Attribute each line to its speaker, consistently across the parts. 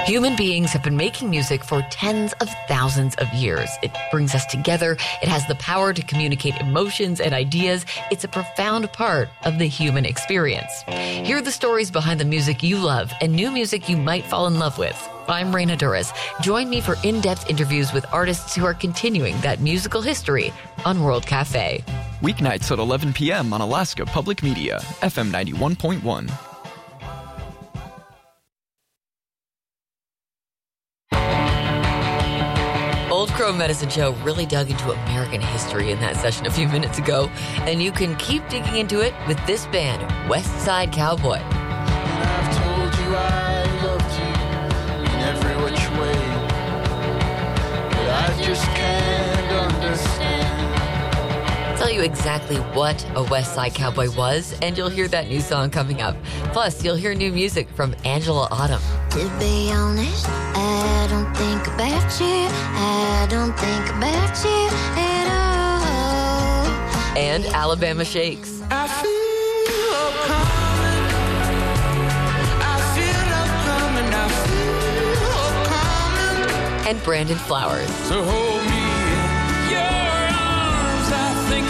Speaker 1: Human beings have been making music for tens of thousands of years. It brings us together. It has the power to communicate emotions and ideas. It's a profound part of the human experience. Hear the stories behind the music you love and new music you might fall in love with. I'm Raina Duras. Join me for in-depth interviews with artists who are continuing that musical history on World Cafe.
Speaker 2: Weeknights at 11 p.m. on Alaska Public Media, FM 91.1.
Speaker 1: Old Crow Medicine Show really dug into American history in that session a few minutes ago, and you can keep digging into it with this band, West Side Cowboy.
Speaker 3: And I've told you I loved you in every which way, but I just can't understand.
Speaker 1: I'll tell you exactly what a West Side Cowboy was, and you'll hear that new song coming up. Plus, you'll hear new music from Angela Autumn.
Speaker 4: To be honest, I don't think about you. I don't think about you at all.
Speaker 1: And Alabama Shakes.
Speaker 3: I feel love coming, I feel love coming.
Speaker 1: And Brandon Flowers.
Speaker 3: So hold me in your arms, I think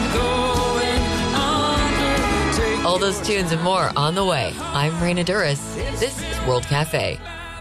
Speaker 3: I'm going under.
Speaker 1: All those tunes and more on the way. I'm Raina Duras. This is World Cafe.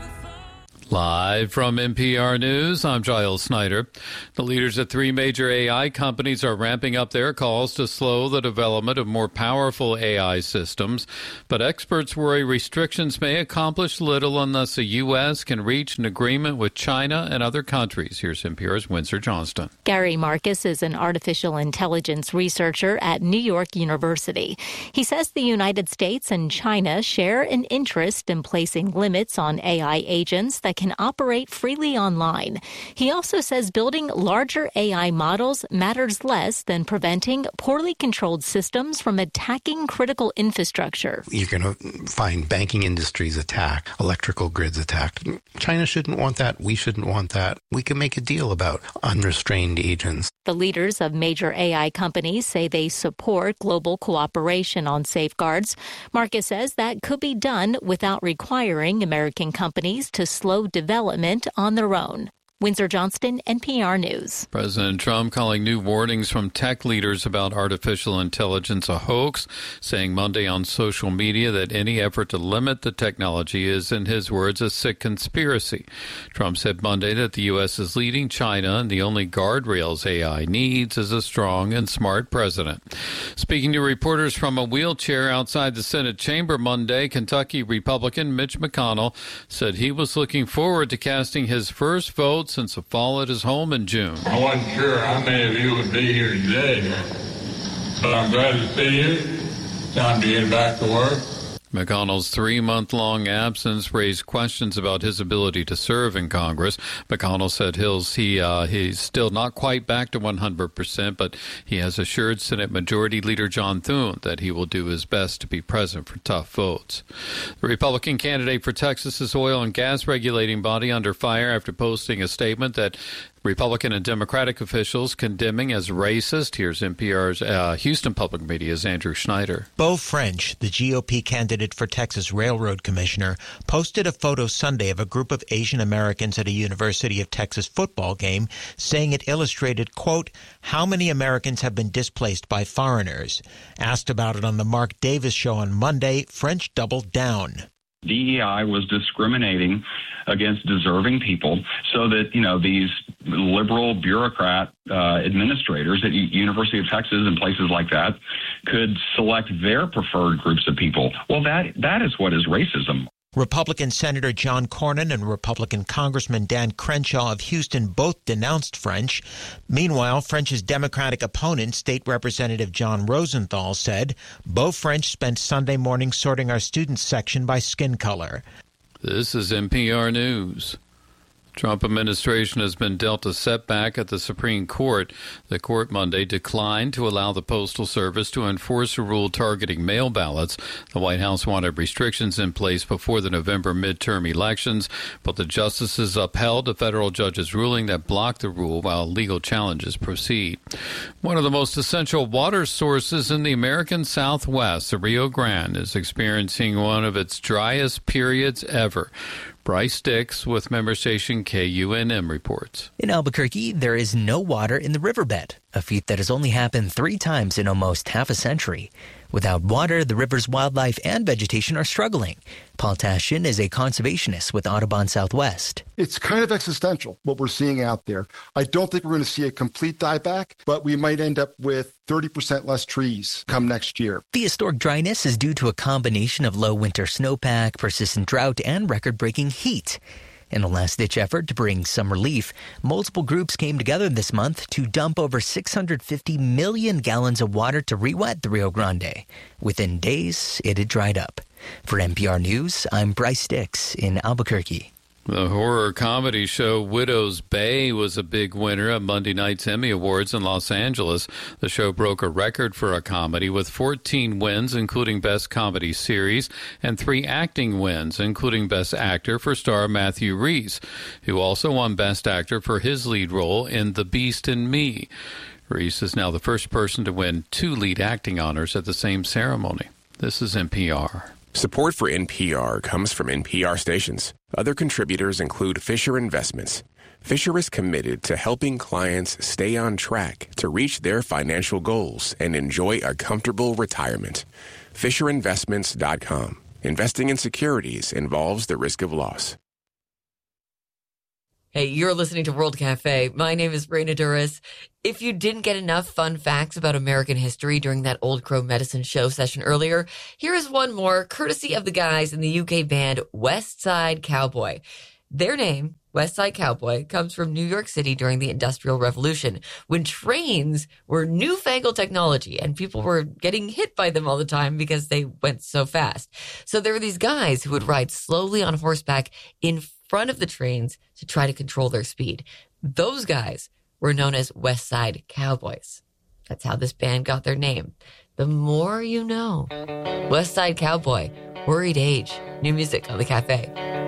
Speaker 5: Live from NPR News, I'm Giles Snyder. The leaders at three major AI companies are ramping up their calls to slow the development of more powerful AI systems. But experts worry restrictions may accomplish little unless the U.S. can reach an agreement with China and other countries. Here's NPR's Windsor Johnston.
Speaker 6: Gary Marcus is an artificial intelligence researcher at New York University. He says the United States and China share an interest in placing limits on AI agents that can operate freely online. He also says building larger AI models matters less than preventing poorly controlled systems from attacking critical infrastructure.
Speaker 7: You're going to find banking industries attacked, electrical grids attacked. China shouldn't want that. We shouldn't want that. We can make a deal about unrestrained agents.
Speaker 6: The leaders of major AI companies say they support global cooperation on safeguards. Marcus says that could be done without requiring American companies to slow development on their own. Windsor Johnston, NPR News.
Speaker 5: President Trump calling new warnings from tech leaders about artificial intelligence a hoax, saying Monday on social media that any effort to limit the technology is, in his words, a sick conspiracy. Trump said Monday that the U.S. is leading China and the only guardrails AI needs is a strong and smart president. Speaking to reporters from a wheelchair outside the Senate chamber Monday, Kentucky Republican Mitch McConnell said he was looking forward to casting his first vote since the fall at his home in June.
Speaker 8: I wasn't sure how many of you would be here today, but I'm glad to see you. Time to get back to work.
Speaker 5: McConnell's 3-month-long absence raised questions about his ability to serve in Congress. McConnell said he's still not quite back to 100%, but he has assured Senate Majority Leader John Thune that he will do his best to be present for tough votes. The Republican candidate for Texas's oil and gas regulating body under fire after posting a statement that Republican and Democratic officials condemning as racist. Here's NPR's Houston Public Media's Andrew Schneider.
Speaker 9: Beau French, the GOP candidate for Texas Railroad Commissioner, posted a photo Sunday of a group of Asian Americans at a University of Texas football game, saying it illustrated, quote, how many Americans have been displaced by foreigners. Asked about it on the Mark Davis show on Monday, French doubled down.
Speaker 10: DEI was discriminating against deserving people so that, these liberal bureaucrat administrators at University of Texas and places like that could select their preferred groups of people. Well, that is what is racism.
Speaker 9: Republican Senator John Cornyn and Republican Congressman Dan Crenshaw of Houston both denounced French. Meanwhile, French's Democratic opponent, State Representative John Rosenthal, said, Beau French spent Sunday morning sorting our students section by skin color.
Speaker 5: This is NPR News. Trump administration has been dealt a setback at the Supreme Court. The court Monday declined to allow the Postal Service to enforce a rule targeting mail ballots. The White House wanted restrictions in place before the November midterm elections, but the justices upheld a federal judge's ruling that blocked the rule while legal challenges proceed. One of the most essential water sources in the American Southwest, the Rio Grande, is experiencing one of its driest periods ever. Bryce Dix with member station KUNM reports.
Speaker 11: In Albuquerque, there is no water in the riverbed, a feat that has only happened 3 times in almost half a century. Without water, the river's wildlife and vegetation are struggling. Paul Tashin is a conservationist with Audubon Southwest.
Speaker 12: It's kind of existential, what we're seeing out there. I don't think we're going to see a complete dieback, but we might end up with 30% less trees come next year.
Speaker 11: The historic dryness is due to a combination of low winter snowpack, persistent drought, and record-breaking heat. In a last-ditch effort to bring some relief, multiple groups came together this month to dump over 650 million gallons of water to re-wet the Rio Grande. Within days, it had dried up. For NPR News, I'm Bryce Dix in Albuquerque.
Speaker 5: The horror comedy show Widow's Bay was a big winner at Monday night's Emmy Awards in Los Angeles. The show broke a record for a comedy with 14 wins, including Best Comedy Series, and 3 acting wins, including Best Actor for star Matthew Rhys, who also won Best Actor for his lead role in The Beast in Me. Rhys is now the first person to win 2 lead acting honors at the same ceremony. This is NPR.
Speaker 13: Support for NPR comes from NPR stations. Other contributors include Fisher Investments. Fisher is committed to helping clients stay on track to reach their financial goals and enjoy a comfortable retirement. FisherInvestments.com. Investing in securities involves the risk of loss.
Speaker 1: Hey, you're listening to World Cafe. My name is Raina Duras. If you didn't get enough fun facts about American history during that Old Crow Medicine show session earlier, here is one more, courtesy of the guys in the UK band West Side Cowboy. Their name, West Side Cowboy, comes from New York City during the Industrial Revolution, when trains were newfangled technology and people were getting hit by them all the time because they went so fast. So there were these guys who would ride slowly on horseback in front of the trains to try to control their speed. Those guys were known as West Side Cowboys. That's how this band got their name. The more you know. West Side Cowboy, Worried Age. New music on the cafe.